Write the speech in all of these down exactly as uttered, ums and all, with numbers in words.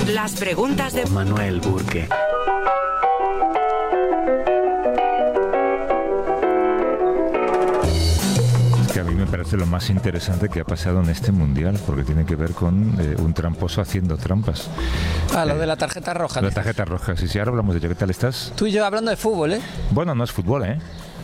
Las preguntas de Manuel Burke. Que a mí me parece lo más interesante que ha pasado en este mundial, porque tiene que ver con eh, un tramposo haciendo trampas. Ah, lo Eh, de la tarjeta roja. La tarjeta roja, sí, sí, ahora hablamos de ello. ¿Qué tal estás? Tú y yo hablando de fútbol, ¿eh? Bueno, no es fútbol, ¿eh?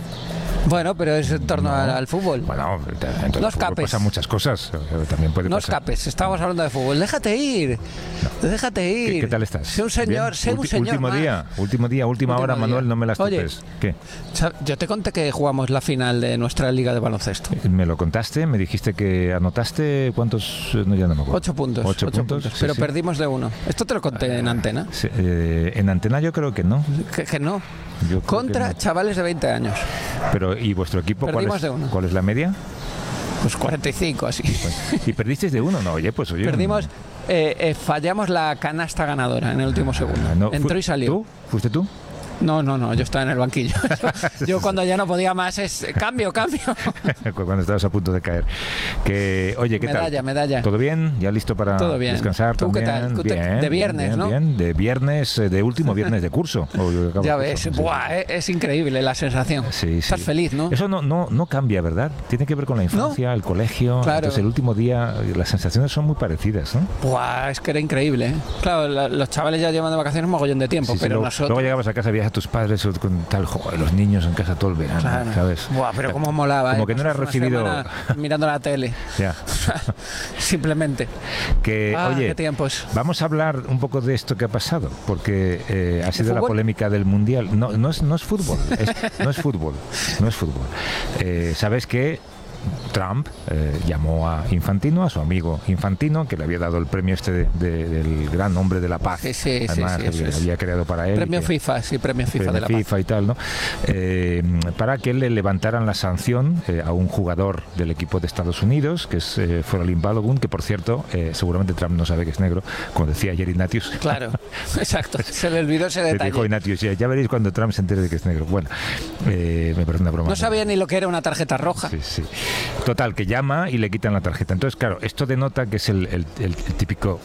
Bueno, pero es en torno No. al, al fútbol. Bueno, entonces No escapes. pasan muchas cosas. eh, También puede No pasar. escapes, estamos hablando de fútbol. Déjate ir. Déjate ir. ¿Qué, qué tal estás? Sé un señor, ¿Bien? sé un Ulti- señor. Último más. día, último día, última Último hora, día. Manuel, no me las Oye, topes. ¿Qué? Sab- Yo te conté que jugamos la final de nuestra liga de baloncesto. Me lo contaste, me dijiste que anotaste, ¿cuántos? No, ya no me acuerdo. Ocho puntos. Ocho, puntos, sí, pero sí. perdimos de uno. Esto te lo conté en antena. Sí, eh, en antena yo creo que no. Que, que no. Yo creo Contra que no. chavales de veinte años. Pero, ¿y vuestro equipo cuál Perdimos es, de uno. cuál es la media? Pues cuarenta y cinco, así. ¿Y perdisteis de uno? No, oye, pues oye. Perdimos, eh, eh, fallamos la canasta ganadora en el último segundo. Ah, no, Entró fu- y salió. ¿Tú? ¿Fuiste tú? No, no, no, yo estaba en el banquillo. Yo, yo cuando ya no podía más es cambio, cambio. Cuando estabas a punto de caer. Que, oye, ¿qué Medalla, tal? medalla. ¿Todo bien? ¿Ya listo para Todo bien. descansar ¿Tú qué también? tal? ¿Tú te- Bien, de bien, viernes, bien, ¿no? bien. De viernes, eh, de último viernes de curso. O yo acabo Ya el ves, curso, sí. buah, es, es increíble la sensación. Sí, Estás sí. feliz, ¿no? Eso no, no, no cambia, ¿verdad? Tiene que ver con la infancia, el colegio. Claro. Entonces, el último día, las sensaciones son muy parecidas, ¿no? Buah, es que era increíble. ¿eh? Claro, la- los chavales ya llevan de vacaciones un mogollón de tiempo, Sí, sí, pero luego, nosotros... luego llegabas a casa, veías a tus padres con tal, joder, los niños en casa todo el verano, Claro. ¿sabes? Buah, pero cómo molaba. Como ¿eh? que no eras Pasas una recibido... semana mirando la tele. Ya. Simplemente. Que, Ah, oye, qué tiempos. vamos a hablar un poco de esto que ha pasado, porque eh, ha sido la fútbol? polémica del Mundial. No, no, es, no es fútbol, es- no es fútbol, no es fútbol. Eh, ¿Sabes qué? Trump eh, llamó a Infantino, a su amigo Infantino, que le había dado el premio este de- de- del gran hombre de la paz. Sí, sí, sí, Además, sí, que eso había, es. había creado para él. Premio que- FIFA, sí, premio FIFA premio de la paz. FIFA y tal, ¿no? Eh, para que le levantaran la sanción eh, a un jugador del equipo de Estados Unidos, que es eh, Foralin Balogun, que por cierto, eh, seguramente Trump no sabe que es negro, como decía ayer Ignatius. Claro, exacto. Se le olvidó ese Le detalle. dijo Ignatius, ya, ya veréis cuando Trump se entere de que es negro. Bueno, eh, me parece una broma. No sabía ni lo que era una tarjeta roja. Sí, sí. Total, que llama y le quitan la tarjeta. Entonces, claro, esto denota que es el, el- el- el típico,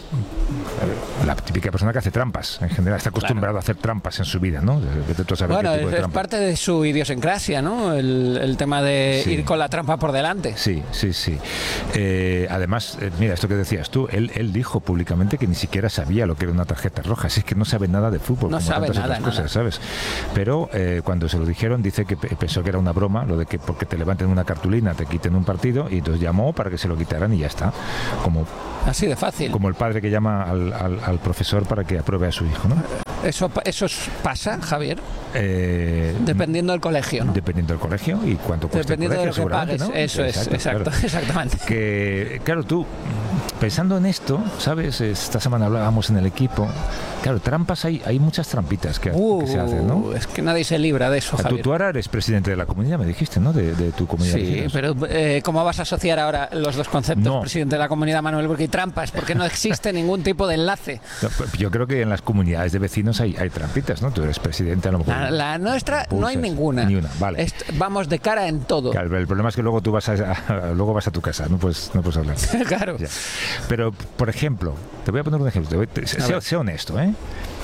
la típica persona que hace trampas. En general, está acostumbrado a hacer trampas en su vida, ¿no? Vete tú a saber Bueno, qué tipo es, de es trampa. parte de su idiosincrasia, ¿no? El, el tema de Sí. ir con la trampa por delante. Sí, sí, sí. Eh, además, eh, mira, esto que decías tú, él, él dijo públicamente que ni siquiera sabía lo que era una tarjeta roja. Así es que no sabe nada de fútbol, No como sabe tantas nada, otras cosas, ¿sabes? Pero eh, cuando se lo dijeron, dice que pe- pensó que era una broma, lo de que porque te levanten una cartulina te quiten un partido, y entonces llamó para que se lo quitaran y ya está. Como, Así de fácil. como el padre que llama al, al- al profesor para que apruebe a su hijo, ¿no? Eso, pa- eso es- pasa, Javier, Eh, dependiendo del colegio, ¿no? Dependiendo del colegio y cuánto cuesta el Dependiendo de colegio, lo que seguramente, pagues. ¿no? Eso es, exacto, claro. exactamente. Que, claro, tú, pensando en esto, ¿sabes? Esta semana hablábamos en el equipo. Claro, trampas hay, hay muchas trampitas que, Uh, que se hacen, ¿no? Es que nadie se libra de eso, Tú, Javier. tú ahora eres presidente de la comunidad, me dijiste, ¿no? De, de tu comunidad. de Sí, vecinos. pero eh, ¿cómo vas a asociar ahora los dos conceptos, No. presidente de la comunidad Manuel Burke y trampas? Porque no existe ningún tipo de enlace. No, pues yo creo que en las comunidades de vecinos hay, hay trampitas, ¿no? Tú eres presidente, a lo mejor. La, la nuestra no hay pulsas. ninguna. Ni una, vale. Est- vamos de cara en todo. Claro, el problema es que luego tú vas a, a- luego vas a tu casa, no puedes, no puedes hablar. Claro. Ya. Pero, por ejemplo, te voy a poner un ejemplo. Te voy- te- sé, ver. sé honesto, ¿eh?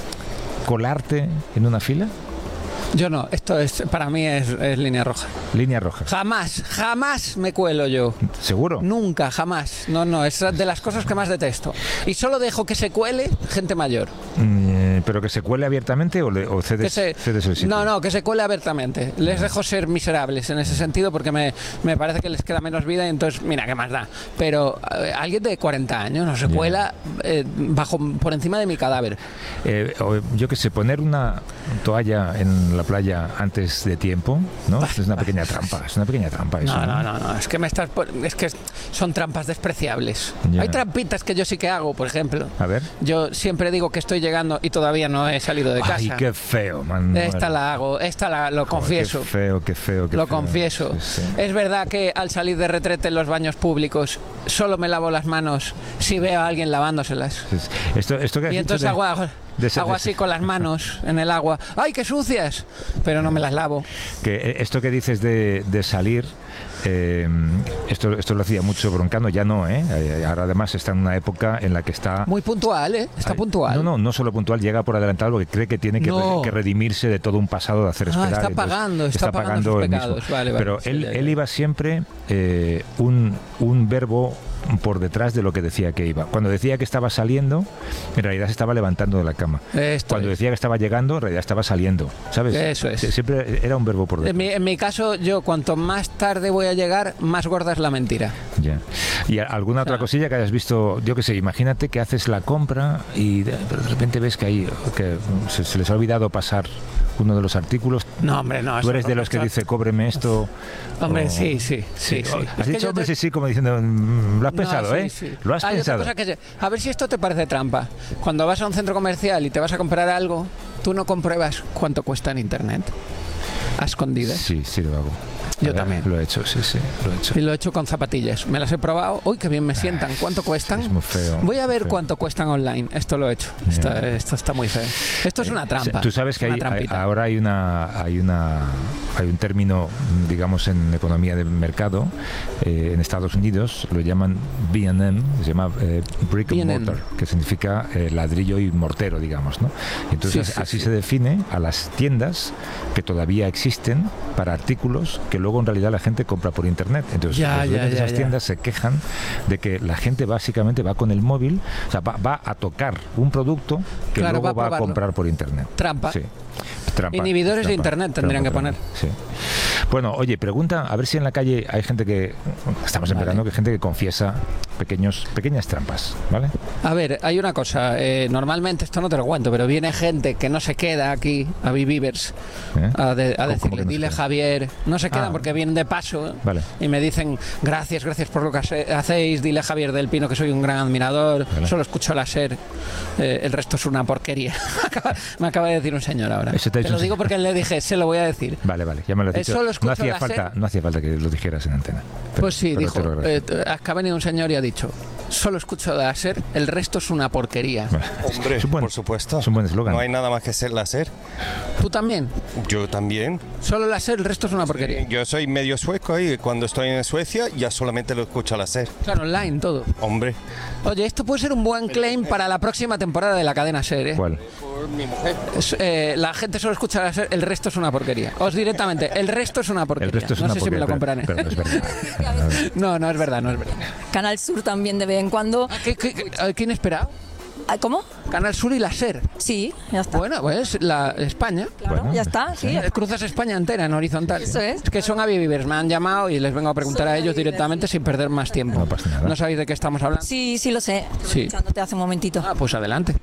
Colarte en una fila, Yo no, esto es para mí es, es línea roja. línea roja. Jamás, jamás me cuelo yo. ¿Seguro? Nunca, jamás. No, no, es de las cosas que más detesto. Y solo dejo que se cuele gente mayor. Mm, ¿Pero que se cuele abiertamente o, le, o Que cedes, se, cedes el sitio? no, no, que se cuele abiertamente. Les dejo ser miserables en ese sentido porque me, me parece que les queda menos vida y entonces, mira, ¿qué más da? Pero eh, alguien de cuarenta años no se Ya. cuela eh, bajo por encima de mi cadáver. Eh, o, yo qué sé, poner una toalla en la playa antes de tiempo, ¿no? Es una pequeña trampa, es una pequeña trampa eso. No, no, no, no, es que me estás por- es que son trampas despreciables. Ya. Hay trampitas que yo sí que hago, por ejemplo. A ver. Yo siempre digo que estoy llegando y todavía no he salido de casa. Ay, qué feo, man. Esta la hago, esta la, lo confieso. Qué feo, qué feo, qué Lo feo. confieso. Sí, sí. Es verdad que al salir de retrete en los baños públicos solo me lavo las manos si veo a alguien lavándoselas. Sí, sí. Esto, esto que has Y dicho entonces de- hago, hago- De ese- Hago de así ese- con las manos en el agua. ¡Ay, qué sucias! Pero no me las lavo. Que esto que dices de, de salir, eh, esto, esto lo hacía mucho Broncano, ya no, ¿eh? Eh, Ahora además está en una época en la que está... Muy puntual, ¿eh? Está Ay, puntual. No, no, no solo puntual, llega por adelantado porque cree que tiene que, No. re- que redimirse de todo un pasado de hacer Ah, esperar. está entonces pagando, está pagando sus él mismo. pecados. Vale, vale. Pero Sí, él, ya, ya. él iba siempre eh, un, un verbo por detrás de lo que decía que iba. Cuando decía que estaba saliendo, en realidad se estaba levantando de la cama. Esto Cuando es. decía que estaba llegando, en realidad estaba saliendo, ¿sabes? Eso es. Sie- Siempre era un verbo por detrás. En mi, en mi caso, yo cuanto más tarde voy a llegar, más gorda es la mentira. Ya. ¿Y a- alguna otra sea- cosilla que hayas visto? Yo qué sé, imagínate que haces la compra y de, pero de repente ves que ahí que se, se les ha olvidado pasar uno de los artículos. No, hombre, no. Tú eso eres no, de los que eso- dice, cóbreme esto. Hombre, o- sí, sí, sí. sí. Oh, Es Has que dicho, yo hombre, te- sí, sí, como diciendo, mm, lo has No, pensado, sí, ¿eh? sí. Lo has Hay otra pensado. cosa que se- a ver si esto te parece trampa. Cuando vas a un centro comercial y te vas a comprar algo, tú no compruebas cuánto cuesta en internet. A escondidas. Sí, sí lo hago. Yo A ver, también. Lo he hecho, sí, sí, lo he hecho. Y lo he hecho con zapatillas. Me las he probado. Uy, qué bien me sientan. ¿Cuánto cuestan? Es muy feo. Voy a ver feo. cuánto cuestan online. Esto lo he hecho. Ya. Esto, esto está muy feo. Esto es una trampa. Tú sabes que una hay, hay- trampita. ahora hay una hay una hay un término, digamos, en economía de mercado eh, en Estados Unidos lo llaman B and M, se llama eh, brick and B and M. mortar, que significa eh, ladrillo y mortero, digamos, ¿no? Entonces Sí, sí, así sí. se define a las tiendas que todavía existen para artículos que luego en realidad la gente compra por internet. Entonces Ya, los ya, dueños de ya, esas ya. tiendas se quejan de que la gente básicamente va con el móvil, o sea, va, va a tocar un producto que Claro, luego va a va a probarlo. comprar por internet. Trampa. Sí. Trampa, Inhibidores de trampa, internet tendrían trampa, que trampa. Sí. Bueno, oye, pregunta, a ver si en la calle hay gente que, estamos en Vale. verano, que hay gente que confiesa pequeños, pequeñas trampas, ¿vale? A ver, hay una cosa. eh, normalmente esto no te lo cuento, pero viene gente que no se queda aquí a Vivivers ¿Eh? a, de- a ¿Cómo- cómo decirle, que no se dile queda? Javier. No se quedan Ah. porque vienen de paso Vale. y me dicen, gracias, gracias por lo que hace- hacéis. Dile a Javier del Pino que soy un gran admirador. Vale. Solo escucho la SER. eh, el resto es una porquería. Acaba- me acaba de decir un señor ahora. Eso te ha Te dicho lo un digo señor. porque le dije, se lo voy a decir. Vale, vale, ya me lo has Eh, dicho. solo No escucho hacía la falta, SER. no hacía falta que lo dijeras en antena. Pero- Pues sí, pero dijo. te lo agradezco. eh, t- ha venido un señor y ha dicho, solo escucho la SER, el resto es una porquería. Hombre, Es un buen- por supuesto. es un buen eslogan. No hay nada más que ser la SER. ¿Tú también? Yo también. Solo la SER, el resto es una porquería. Yo soy medio sueco y cuando estoy en Suecia ya solamente lo escucho a la SER. Claro, online, todo. Hombre. Oye, esto puede ser un buen claim para la próxima temporada de la cadena SER, ¿eh? ¿Cuál? Por mi mujer. Es, eh, la gente solo escucha la SER, el resto es una porquería. Os directamente, el resto es una porquería. El resto es no una sé si me lo porquería, compraré. pero, pero no es verdad. No, no es verdad, no es verdad. Canal Sur también de vez en cuando. ¿Qué, qué, qué- a ¿Quién esperaba? Ah, ¿Cómo? Canal Sur y la SER. Sí, ya está. Bueno, pues la España. Claro, Bueno, ya está, sí. Eh, Cruzas España entera en horizontal. Eso es. que son Avivivers, me han llamado y les vengo a preguntar a ellos directamente sin perder más tiempo. No pasa nada. ¿No sabéis de qué estamos hablando? Sí, sí lo sé. Sí. Escuchándote hace un momentito. Ah, pues adelante.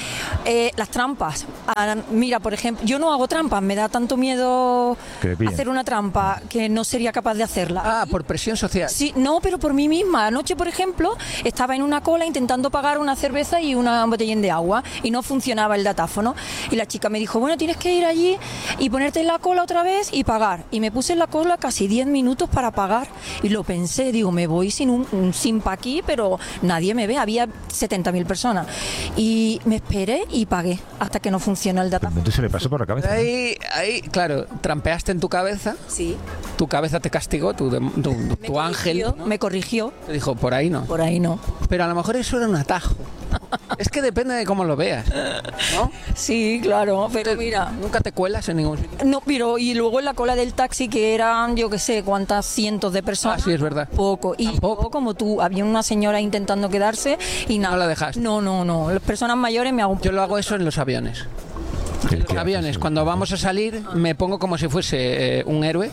Eh, las trampas. Ah, mira, por ejemplo, yo no hago trampas. Me da tanto miedo Que te pillen. hacer una trampa que no sería capaz de hacerla. Ah, por presión social. Sí, no, pero por mí misma. Anoche, por ejemplo, estaba en una cola intentando pagar una cerveza y una botellín de agua y no funcionaba el datáfono. Y la chica me dijo, bueno, tienes que ir allí y ponerte en la cola otra vez y pagar. Y me puse en la cola casi diez minutos para pagar y lo pensé, digo, me voy sin un, un simpa aquí, pero nadie me ve. Había setenta mil personas. Y me esperé y pagué hasta que no funcionó el datáfono. Entonces se le pasó por la cabeza. ¿no? Ahí, ahí, claro, trampeaste en tu cabeza, Sí. tu cabeza te castigó, tu, dem- tu, Me tu ángel corrigió, me corrigió. te dijo, por ahí no. Por ahí no. Pero a lo mejor eso era un atajo. Es que depende de cómo lo veas, ¿no? Sí, claro, pero mira. Nunca te cuelas en ningún sitio. No, pero y luego en la cola del taxi que eran, yo qué sé, cuántas cientos de personas. Ah, sí, es verdad. Poco. Y Tampoco. yo, como tú, había una señora intentando quedarse y nada. No la dejaste. No, no, no. Las personas mayores me hago un Yo lo hago eso en los aviones. ¿Qué- En qué los aviones, haces? cuando vamos a salir, me pongo como si fuese eh, un héroe.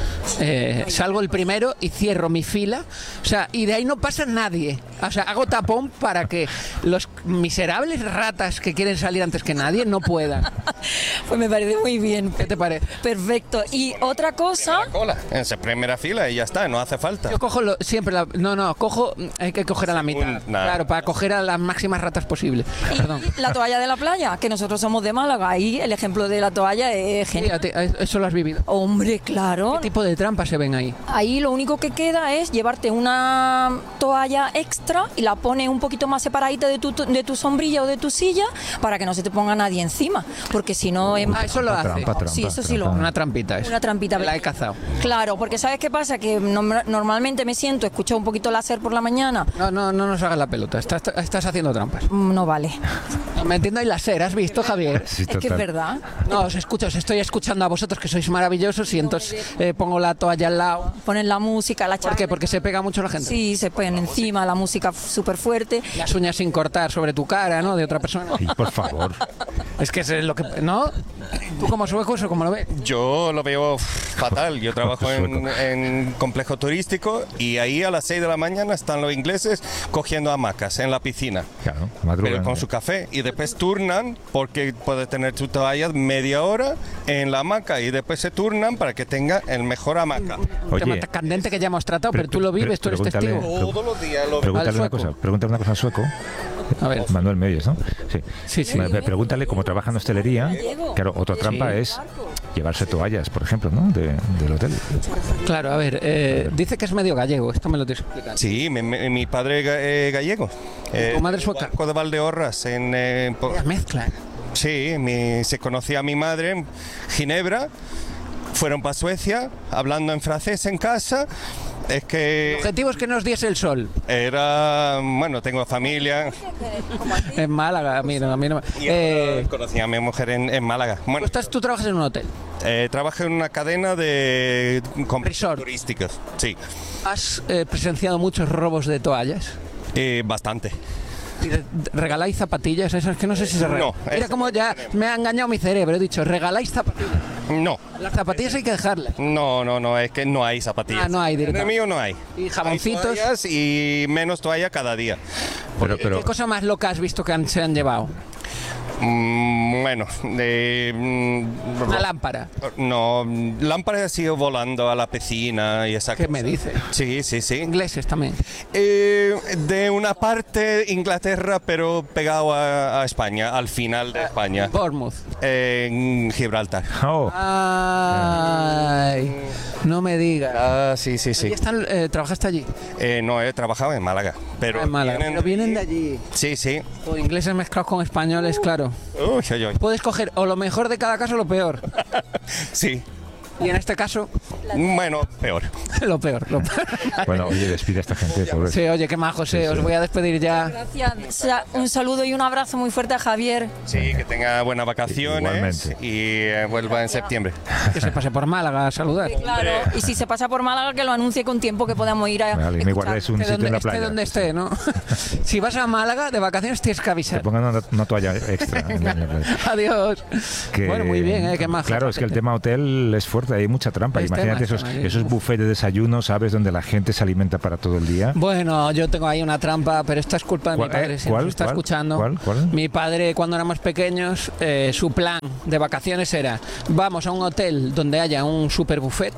Eh, salgo el primero y cierro mi fila. O sea, y de ahí no pasa nadie. O sea, hago tapón para que los miserables ratas que quieren salir antes que nadie no puedan. Pues me parece muy bien. ¿Qué te parece? Perfecto. Y otra cosa, La cola. En esa primera fila y ya está, no hace falta. Yo cojo lo- siempre la, no, no, cojo, hay que coger a la mitad. Un- nada. Claro, para coger a las máximas ratas posible. Perdón. la toalla de la playa, que nosotros somos de Málaga. Ahí el ejemplo de la toalla es Sí, a genial. ti- a- eso lo has vivido. Hombre, claro. ¿Qué tipo de trampas se ven ahí? Ahí lo único que queda es llevarte una toalla extra entra y la pones un poquito más separadita de tu, de tu sombrilla o de tu silla para que no se te ponga nadie encima, porque si no es... Ah, eso lo hace. Trampa, trampa, Sí, eso sí lo- trampa. Una trampita es. Una trampita. La he cazado. Claro, porque ¿sabes qué pasa? Que no- normalmente me siento, escucho un poquito láser por la mañana. No, no, no nos hagas la pelota. Estás, estás haciendo trampas. Mm, No vale. Me entiendo y láser, ¿has visto, Javier? Sí, Es que es total. verdad. No, os escucho, os estoy escuchando a vosotros que sois maravillosos y entonces eh, pongo la toalla al lado. Ponen la música, la ¿Por qué? charla. Porque se pega mucho la gente. Sí, se ponen encima, la música súper fuerte. Las uñas sin cortar sobre tu cara, ¿no? De otra persona. Sí, por favor. Es que es lo que... ¿No? ¿Tú como sueco eso cómo lo ves? Yo lo veo fatal. Yo trabajo en, Sueco. en complejo turístico y ahí a las seis de la mañana están los ingleses cogiendo hamacas en la piscina. Claro, Pero madrugan. con su café y después turnan porque puede tener tu toalla media hora en la hamaca y después se turnan para que tenga el mejor hamaca. Oye, Tema candente que ya hemos tratado, pero- pero, tú lo pero- vives, tú eres pregúntale- testigo. Todos los días lo pregúntale al una sueco. cosa, pregúntale una cosa al sueco. A ver. Manuel, ¿me oyes, no? Sí. Sí, sí. Me- me Pregúntale cómo trabaja en hostelería. Claro, otra trampa Sí. es llevarse toallas, por ejemplo, ¿no? De- del hotel. Claro, a ver, eh, dice que es medio gallego, esto me lo tienes que explicar. Sí, mi, mi- mi padre es ga- eh, gallego. Eh, ¿Tu madre sueca? Barco de Valdeorras. En, eh, po- La mezcla. sí, mi- se conocía a mi madre en Ginebra. Fueron para Suecia, hablando en francés en casa. Es El que objetivo es que nos diese el sol. era, bueno, tengo familia. En Málaga, mira, a mí no me- Y Eh, conocí a mi mujer en, en Málaga. tú, Bueno, estás, tú trabajas en un hotel. eh, trabajo en una cadena de complejos Resort. turísticos. Sí, ¿Has eh, presenciado muchos robos de toallas? eh, bastante. Y de- de- ¿Regaláis zapatillas? Esas que no sé si se regalan. No, Mira eso cómo ya me ha engañado mi cerebro. He dicho, ¿regaláis zapatillas? No, Las zapatillas hay que dejarlas. no, no, no, es que no hay zapatillas. Ah, no hay En el directamente. mío no hay. Y jaboncitos. Hay toallas y menos toalla cada día. Pero, pero, ¿Qué cosa más loca has visto que han- se han llevado? Mm, bueno, de, mm, Una lámpara. no, lámparas ha sido volando a la piscina y esa ¿Qué cosa. me dice? Sí, sí, sí. Ingleses también. Eh, de una parte Inglaterra, pero pegado a, a España, al final de España, Bournemouth. en Gibraltar. oh, Ay, no me digas. Ah, sí, sí, sí. Allí están, eh, ¿trabajaste allí? Eh, no, he trabajado en Málaga, pero Ah, en Málaga. Pero vienen de allí. Sí, sí. O ingleses mezclados con españoles, claro. Uy, uy, uy. Puedes coger o lo mejor de cada caso o lo peor. Sí. Y en este caso, Bueno, peor. lo peor. Lo peor. bueno, oye, despide a esta gente. Por... Sí, oye, qué majo, José. Sí, sí. Os voy a despedir ya. Gracias. Sa- Un saludo y un abrazo muy fuerte a Javier. Sí, que tenga buenas vacaciones Igualmente. y eh, vuelva en septiembre. Que se pase por Málaga a saludar. Claro. Y si se pasa por Málaga, que lo anuncie con tiempo, que podamos ir a. Vale, y me escuchar. guardáis un Esté sitio donde, en la esté playa. donde esté, ¿no? Si vas a Málaga de vacaciones tienes que Te avisar. pongan una, una toalla extra. en la- en la playa. Adiós. Que- Bueno, muy bien, ¿eh? Qué majo. Claro, es que el tema hotel es fuerte, hay mucha trampa. Es Imagínate tema, esos, es tema, esos uf. buffets de desayuno, ¿sabes? Donde la gente se alimenta para todo el día. Bueno, yo tengo ahí una trampa, pero esta es culpa de mi ¿Cuál, padre. eh? Si ¿Cuál, nos está cuál, escuchando. cuál, cuál? Mi padre, cuando éramos pequeños, eh, su plan de vacaciones era: vamos a un hotel donde haya un super buffet.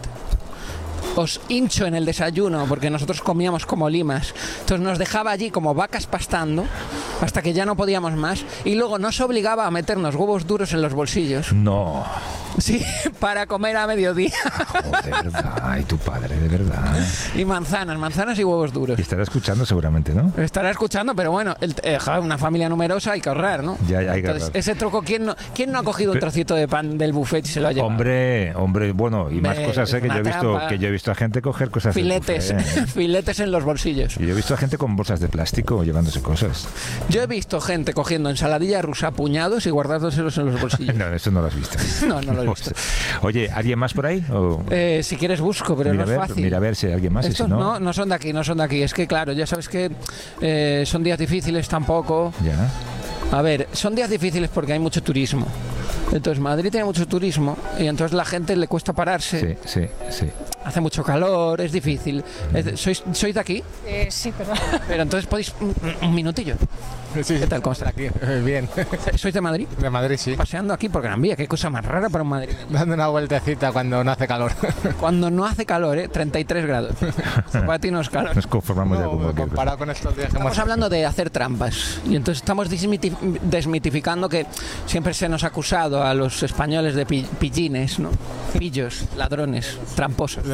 Os hincho en el desayuno porque nosotros comíamos como limas. Entonces nos dejaba allí como vacas pastando hasta que ya no podíamos más y luego nos obligaba a meternos huevos duros en los bolsillos. No, Sí, para comer a mediodía. joder, ay, tu padre, de verdad. Y manzanas, manzanas y huevos duros. Y estará escuchando seguramente, ¿no? Estará escuchando, pero bueno, el, eh, joder, una familia numerosa hay que ahorrar, ¿no? Ya, ya hay que Entonces, ahorrar. ese truco, ¿quién no, ¿quién no ha cogido un Pero- trocito de pan del buffet y se lo ha llevado? Hombre, hombre, bueno, y más Hombre, cosas, ¿eh? Que yo una he visto, trampa. que yo he visto a gente coger cosas del Filetes, buffet, ¿eh? filetes en los bolsillos. Y yo he visto a gente con bolsas de plástico llevándose cosas. Yo he visto gente cogiendo ensaladilla rusa a puñados y guardándoselos en los bolsillos. No, eso no lo has visto. No, no lo he visto. Oye, ¿alguien más por ahí? O- Eh, si quieres busco, pero mira, no a es ver, fácil. mira a ver si hay alguien más. y Estos si no, no, no son de aquí, no son de aquí. Es que claro, ya sabes que eh, son días difíciles tampoco. Ya. A ver, son días difíciles porque hay mucho turismo. Entonces Madrid tiene mucho turismo y entonces la gente le cuesta pararse. Sí, sí, sí. Hace mucho calor, es difícil. Es- ¿Sois, ¿Sois de aquí? Eh, sí, perdón. Pero entonces podéis un, un minutillo. Sí, ¿Qué tal? ¿Cómo está? aquí? Eh, Bien. ¿Sois de Madrid? De Madrid, sí. Paseando aquí por Gran Vía, qué cosa más rara para un madrileño. Dando una vueltecita cuando no hace calor. Cuando no hace calor, ¿eh? treinta y tres grados. Para ti no es calor. Nos conformamos ya No, con cualquier cosa. comparado con estos días que Estamos hemos hablando de hacer trampas y entonces estamos desmiti- desmitificando que siempre se nos ha acusado a los españoles de pi- pillines, ¿no? Pillos, ladrones, tramposos. de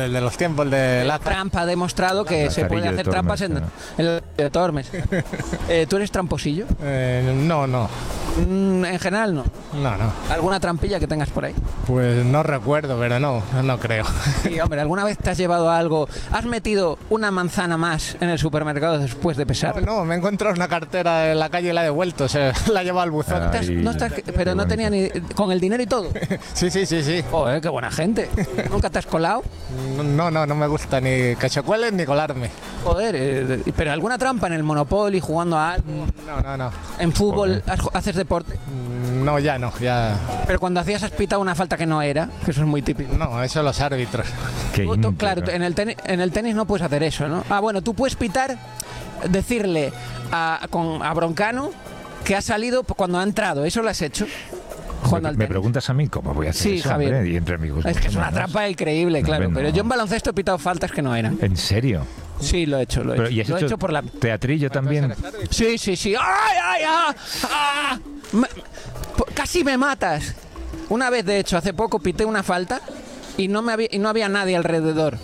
el de los tiempos de la Trump ha demostrado que se Lazarillo puede de hacer Tormes, trampas en, ¿no? en el de Tormes. Eh, ¿Tú eres tramposillo? Eh, no, no, Mm, en general no. no, no. ¿Alguna trampilla que tengas por ahí? Pues no recuerdo, pero no, no creo. Sí, hombre, ¿alguna vez te has llevado algo? ¿Has metido una manzana más en el supermercado después de pesar? No, me he encontrado una cartera en la calle y la he devuelto, se la he llevado al buzón. Ah. ¿Te has- Ay, no estás- qué pero no bonito. tenía ni... con el dinero y todo. Sí, sí, sí, sí. Joder, qué buena gente. ¿Nunca te has colado? No, no, no me gusta ni que se cuelen ni colarme. Joder, eh, pero alguna trampa en el Monopoly, jugando a algo, No, no, no. en fútbol, Joder. has- haces deporte. No, ya no, ya. Pero cuando hacías has pitado una falta que no era, que eso es muy típico. No, eso los árbitros. Qué Tú- tú- íntegro. claro, en el, tenis, en el tenis no puedes hacer eso, ¿no? Ah, bueno, tú puedes pitar, decirle a, con, a Broncano que ha salido cuando ha entrado. ¿Eso lo has hecho? Jugando Me, al me tenis. preguntas a mí cómo voy a hacer Sí, eso, Javier. hombre, y entre amigos. Es que es mucho una menos. trampa increíble, claro. Hombre, Pero no. yo en baloncesto he pitado faltas que no eran. ¿En serio? Sí, lo he hecho, lo he Pero, hecho. ¿y has Lo he hecho hecho por la... teatrillo también? Sí, sí, sí. ¡Ay, ay, ay! ¡Ah! Me- po- Casi me matas. Una vez, de hecho, hace poco pité una falta y no, me había, y no había nadie alrededor.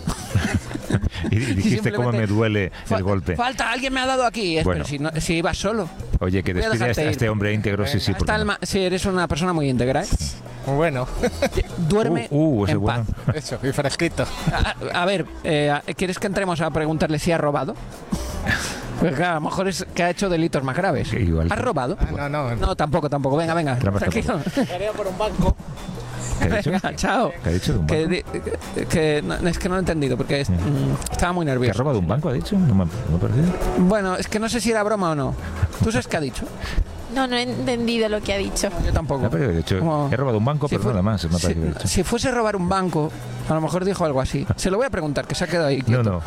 Y dijiste cómo me simplemente- duele Fa- el golpe. Falta, alguien me ha dado aquí. Es, Bueno. pero si, no- si ibas solo. Oye, que Voy a despide a dejarte este, a ir. este hombre íntegro, sí, sí. Hasta porque el no. ma- sí, eres una persona muy íntegra, ¿eh? Bueno, Duerme Uh, uh, ese en paz. bueno. eso, y fresquito. A, a ver, eh, ¿quieres que entremos a preguntarle si ha robado? Pues claro, a lo mejor es que ha hecho delitos más graves. Que igual. ¿Has robado? Ah, no, no. No, tampoco, tampoco. Venga, venga. Trampas Tranquilo. por un banco. ¿Qué ha dicho? Venga, chao. ¿Qué ha dicho de un Que, banco? di- que- que no, es que no lo he entendido porque es- mm, estaba muy ¿Que ha nervioso. robado un banco, ha dicho? No me, no me ha parecido. Bueno, es que no sé si era broma o no. ¿Tú sabes qué ha dicho? No, no he entendido lo que ha dicho. Yo tampoco. No, pero de hecho, Como- he robado un banco, Si pero fue- nada más. Me ha si, parecido dicho. si fuese robar un banco, a lo mejor dijo algo así. Se lo voy a preguntar, que se ha quedado ahí. No, quieto. no.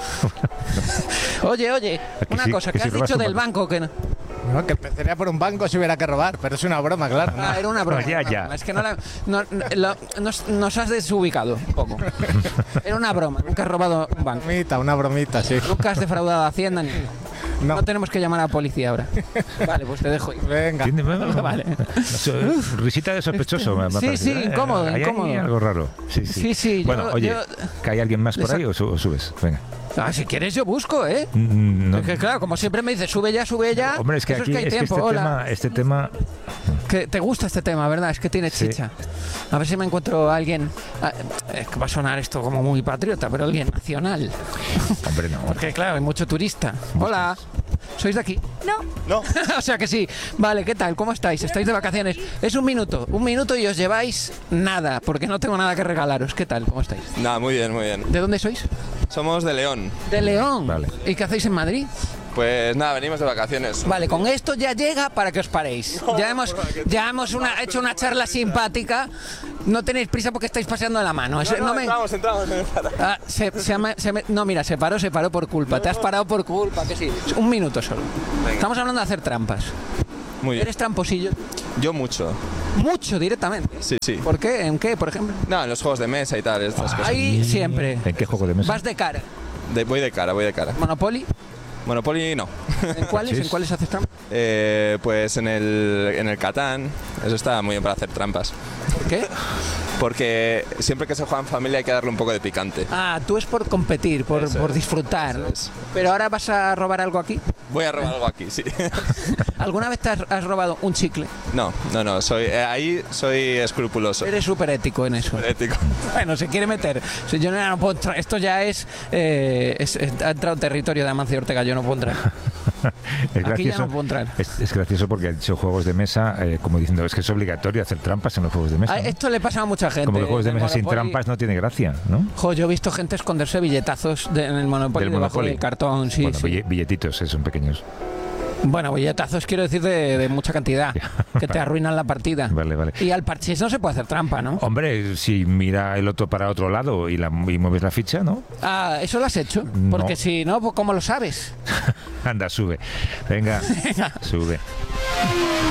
Oye, oye, que una sí, cosa, que ¿qué si has robas dicho un del banco. banco? Que no? No, que empezaría por un banco si hubiera que robar, pero es una broma, claro. Ah, era una broma. No, ya, una ya. broma. Es que no la, no- no- lo- nos, nos has desubicado un poco. Era una broma. Nunca has robado un banco. Bromita, una bromita, sí. Nunca has defraudado a Hacienda ni. No. No. tenemos que llamar a la policía ahora. Vale, pues te dejo ir. Venga. Tiene- Vale. So- Risita de sospechoso. me- me ha Sí, parecido, sí, ¿eh? incómodo, Hay ahí incómodo. algo raro. Sí, sí. Sí, sí, Bueno, yo- oye, yo- ¿que hay alguien más por Les ha- ahí o, su- o subes? Venga. Ah, si quieres yo busco, ¿eh? Mm, no. Es que claro, como siempre me dices, sube ya, sube ya. Hombre, es que Eso aquí hay es que tiempo, este, hola. tema, este tema. Que te gusta este tema, ¿verdad? Es que tiene Sí. chicha. A ver si me encuentro a alguien. ah, Es que va a sonar esto como muy patriota, pero alguien nacional. Hombre, no. Porque claro, hay mucho turista. Hola. ¿Sois de aquí? No, No. O sea que sí. Vale, ¿qué tal? ¿Cómo estáis? ¿Estáis de vacaciones? Es un minuto. Un minuto y os lleváis nada, porque no tengo nada que regalaros. ¿Qué tal? ¿Cómo estáis? Nada, muy bien, muy bien. ¿De dónde sois? Somos de León. De León. Vale. ¿Y qué hacéis en Madrid? Pues nada, venimos de vacaciones. Vale, con esto ya llega para que os paréis. Ya hemos, ya hemos una- hecho una charla simpática. No tenéis prisa porque estáis paseando la mano. Eso- no me- entramos, entramos. me para. Ah, se- se me- se me- no, mira, se paró, se paró por culpa. Te has parado por culpa, que sí. Un minuto solo. Estamos hablando de hacer trampas. Muy bien. ¿Eres tramposillo? Yo mucho. Mucho directamente. Sí, sí. ¿Por qué? ¿En qué, por ejemplo? No, en los juegos de mesa y tal, estas cosas. Ahí siempre. ¿En qué juego de mesa? Vas de cara. De- voy de cara, voy de cara. Monopoly. Monopoly no. ¿En cuáles? Cachis. ¿En cuáles haces trampas? Eh, pues en el, en el Catán, eso está muy bien para hacer trampas. ¿Por qué? Porque siempre que se juega en familia hay que darle un poco de picante. Ah, tú es por competir, por, Eso por es, disfrutar. eso es. Pero ahora vas a robar algo aquí. Voy a robar algo aquí, sí. ¿Alguna vez te has, has robado un chicle? No, no, no, soy, eh, ahí soy escrupuloso. Eres súper ético en eso. Ético. Bueno, se quiere meter. Si yo no, no puedo entrar. Esto ya es, eh, es- es- ha entrado en territorio de Amancio Ortega. Yo no puedo entrar. Es Aquí ya gracioso, no puedo entrar. es, es gracioso porque ha dicho juegos de mesa, eh, como diciendo, es que es obligatorio hacer trampas en los juegos de mesa. Ah, ¿no? esto le pasa a mucha gente. Como que juegos de En el mesa sin Monopoly- trampas no tiene gracia, ¿no? Jo, yo he visto gente esconderse billetazos de- en el Monopoly Del debajo Monopoly. del cartón. Sí, bueno, sí. bille- billetitos, eh, son pequeños. Bueno, billetazos quiero decir de, de mucha cantidad, que te arruinan la partida. Vale, vale. Y al parchís no se puede hacer trampa, ¿no? Hombre, si mira el otro para otro lado y, la, y mueves la ficha, ¿no? Ah, ¿eso lo has hecho? No. Porque si no, pues ¿cómo lo sabes? Anda, sube. Venga, sube.